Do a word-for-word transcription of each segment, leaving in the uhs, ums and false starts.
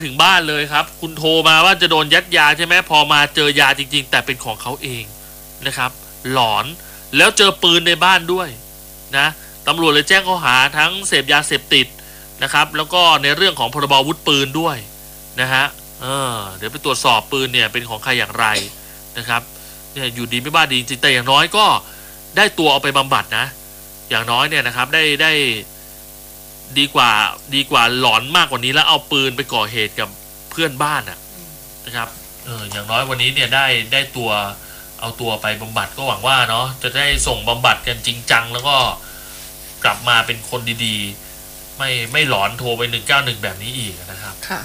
ถึงบ้านเลยครับคุณโทรมาว่าจะโดนยัดยาใช่ไหมพอมาเจอยาจริงๆแต่เป็นของเขาเองนะครับหลอนแล้วเจอปืนในบ้านด้วยนะตำรวจเลยแจ้งข้อหาทั้งเสพยาเสพติดนะครับแล้วก็ในเรื่องของพรบอาวุธปืนด้วยนะฮะเออเดี๋ยวไปตรวจสอบปืนเนี่ยเป็นของใครอย่างไรนะครับเนี่ยอยู่ดีไม่บ้าดีจริงแต่อย่างน้อยก็ได้ตัวเอาไปบำบัดนะอย่างน้อยเนี่ยนะครับได้ได้ดีกว่าดีกว่าหลอนมากกว่านี้แล้วเอาปืนไปก่อเหตุกับเพื่อนบ้านอ่ะนะครับเอออย่างน้อยวันนี้เนี่ยได้ได้ตัวเอาตัวไปบำบัดก็หวังว่าเนาะจะได้ส่งบำบัดกันจริงจังแล้วก็กลับมาเป็นคนดีๆไม่ไม่หลอนโทรไปหนึ่งเก้าหนึ่งแบบนี้อีกนะครับค่ะ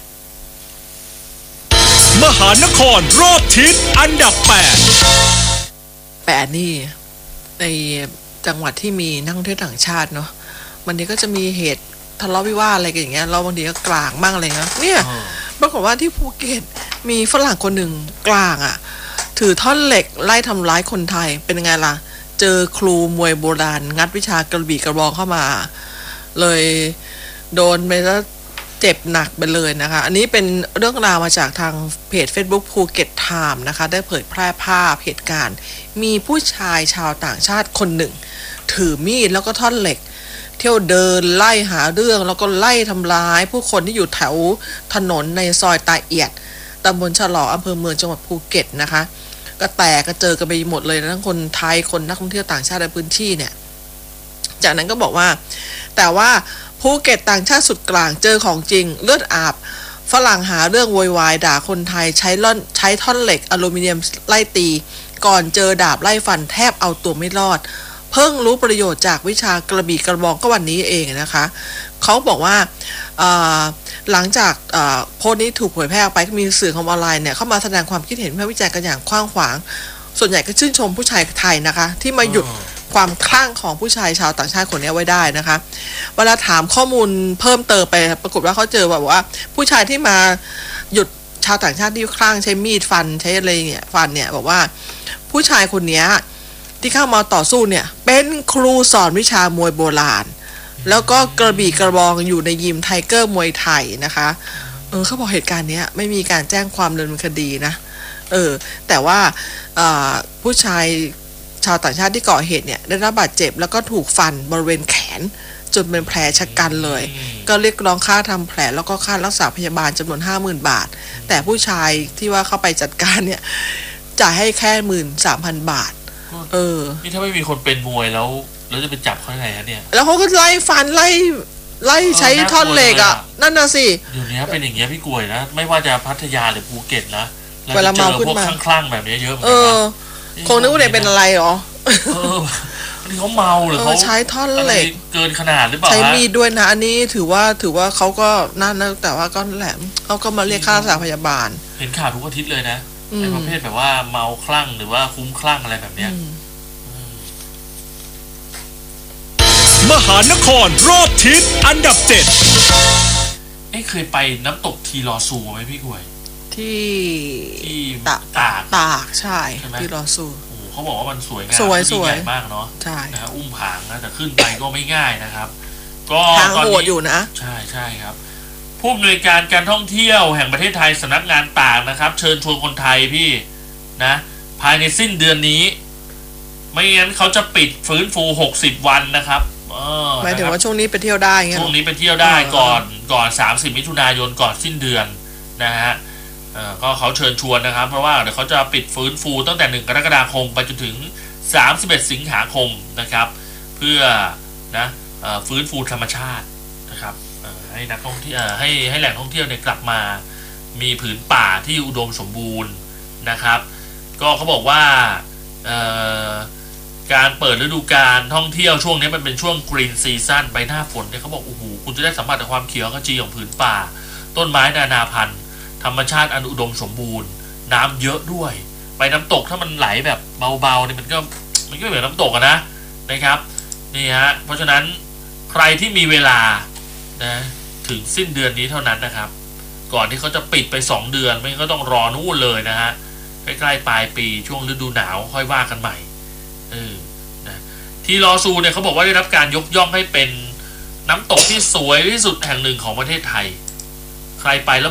มหานครรอบทิศอันดับแปดแปดนี่ในจังหวัดที่มีนักท่องเที่ยวต่างชาติเนาะวันนี้ก็จะมีเหตุทะเลาะวิวาทอะไรกันอย่างเงี้ยเราบางทีก็กลางบ้างอะไรเงี้ยเนี่ยปรากฏว่าที่ภูเก็ตมีฝรั่งคนหนึ่งกลางอ่ะถือท่อนเหล็กไล่ทำร้ายคนไทยเป็นไงล่ะเจอครูมวยโบราณงัดวิชากระบี่กระบองเข้ามาเลยโดนไปแล้วเจ็บหนักไปเลยนะคะอันนี้เป็นเรื่องราวมาจากทางเพจ Facebook ภูเก็ตไทม์นะคะได้เผยแพร่ภาพเหตุการณ์มีผู้ชายชาวต่างชาติคนหนึ่งถือมีดแล้วก็ท่อนเหล็กเที่ยวเดินไล่หาเรื่องแล้วก็ไล่ทำร้ายผู้คนที่อยู่แถวถนนในซอยตาเอียดตำบลฉลองอำเภอเมืองจังหวัดภูเก็ตนะคะก็แตกก็เจอกันไปหมดเลยทั้งคนไทยคนนักท่องเที่ยวต่างชาติในพื้นที่เนี่ยจากนั้นก็บอกว่าแต่ว่าภูเก็ตต่างชาติสุดกลางเจอของจริงเลือดอาบฝรั่งหาเรื่องโวยวายด่าคนไทยใช้ล่อนใช้ท่อนเหล็กอลูมิเนียมไล่ตีก่อนเจอดาบไล่ฟันแทบเอาตัวไม่รอดเพิ่งรู้ประโยชน์จากวิชากระบี่กระบองก็วันนี้เองนะคะเขาบอกว่าหลังจากโพสต์นี้ถูกเผยแพร่ออกไปก็มีสื่อของออนไลน์เนี่ยเข้ามาแสดงความคิดเห็นวิพากษ์วิจารณ์กันอย่างกว้างขวางส่วนใหญ่ก็ชื่นชมผู้ชายไทยนะคะที่มาหยุดความคลั่งของผู้ชายชาวต่างชาติคนนี้ไว้ได้นะคะเวลาถามข้อมูลเพิ่มเติมไปปรากฏว่าเขาเจอแบบว่าผู้ชายที่มาหยุดชาวต่างชาติที่คลั่งใช้มีดฟันใช้อะไรเนี่ยฟันเนี่ยบอกว่าผู้ชายคนนี้ที่เข้ามาต่อสู้เนี่ยเป็นครูสอนวิชามวยโบราณแล้วก็กระบี่กระบองอยู่ในยิมไทเกอร์มวยไทยนะคะเออเขาบอกเหตุการณ์นี้ไม่มีการแจ้งความดำเนินคดีนะเออแต่ว่าผู้ชายชาวต่างชาติที่ก่อเหตุเนี่ยได้รับบาดเจ็บแล้วก็ถูกฟันบริเวณแขนจนเป็นแผลชะกันเลยก็เรียกร้องค่าทำแผลแล้วก็ค่ารักษาพยาบาลจำนวน ห้าหมื่น บาทแต่ผู้ชายที่ว่าเข้าไปจัดการเนี่ยจ่ายให้แค่ หนึ่งหมื่นสามพัน บาทเออนี่ถ้าไม่มีคนเป็นมวยแล้วแล้วจะไปจับเขาไงฮะเนี่ยแล้วเขาก็ไล่ฟันไล่ไล่ใช้ท่อนเหล็กอ่ะนั่นน่ะสิเดี๋ยวนี้เป็นอย่างเงี้ยพี่กล้วยนะไม่ว่าจะพัทยาหรือภูเก็ตนะเวลาเจอพวกคลั่งๆแบบนี้เยอะเหมือนกันนะคงนึกว่าเด็กเป็นอะไรหรอเออนี่เขาเมาหรือเขาใช้ท่อนเหล็กเกินขนาดหรือเปล่าใช้มีดด้วยนะอันนี้ถือว่าถือว่าเขาก็นั่นนะแต่ว่าก็แหลมเขาก็มาเรียกค่ารักษาพยาบาลเห็นข่าวทุกอาทิตย์เลยนะในประเภทแบบว่าเมาคลั่งหรือว่าคุ้มคลั่งอะไรแบบเนี้ยมหานครรอบทิศอันดับเจ็ดเอ้เคยไปน้ำตกทีลอซูไหมพี่กล้วยที่ที่ตากตากตากใช่ที่ลอซูโอ้เขาบอกว่ามันสวยงามสวยสวยมากเนาะใช่นะฮะอุ้มผางนะแต่ขึ้นไปก็ไม่ง่ายนะครับก็ทางโหดอยู่นะใช่ใช่ครับผู้อำนวยการการท่องเที่ยวแห่งประเทศไทยสำนักงานตากนะครับเชิญชวนคนไทยพี่นะภายในสิ้นเดือนนี้ไม่งั้นเขาจะปิดฟื้นฟูหกสิบวันนะครับหมายถึงว่าช่วงนี้ไปเที่ยวได้ไงช่วงนี้ไปเที่ยวได้ก่อนก่อนสามสิบมิถุนายนก่อนสิ้นเดือนนะฮะก็เขาเชิญชวนนะครับเพราะว่าเดี๋ยวเขาจะปิดฟื้นฟูตั้งแต่หนึ่งกรกฎาคมไปจนถึงสามสิบเอ็ดสิงหาคมนะครับเพื่อนะฟื้นฟูธรรมชาตินะครับให้นักท่องเที่ยวให้ให้แหล่งท่องเที่ยวเนี่ยกลับมามีผืนป่าที่อุดมสมบูรณ์นะครับก็เขาบอกว่าการเปิดฤดูกาลท่องเที่ยวช่วงนี้มันเป็นช่วงกรีนซีซั่นไปหน้าฝนเนี่ยเขาบอกโอ้โหคุณจะได้สัมผัสกับความเขียวขจีของผืนป่าต้นไม้นานาพันธุ์ธรรมชาติอันอุดมสมบูรณ์น้ำเยอะด้วยไปน้ำตกถ้ามันไหลแบบเบาๆเนี่ยมันก็มันก็เหมือนน้ำตกนะนะครับนี่ฮะเพราะฉะนั้นใครที่มีเวลานะถึงสิ้นเดือนนี้เท่านั้นนะครับก่อนที่เขาจะปิดไปสองเดือนไม่ก็ต้องรอนู่นเลยนะฮะใกล้ๆปลายปีช่วงฤดูหนาวค่อยว่ากันใหม่เออนะที่ลอซูเนี่ยเขาบอกว่าได้รับการยกย่องให้เป็นน้ำตกที่สวยที่สุดแห่งหนึ่งของประเทศไทยใครไปแล้ว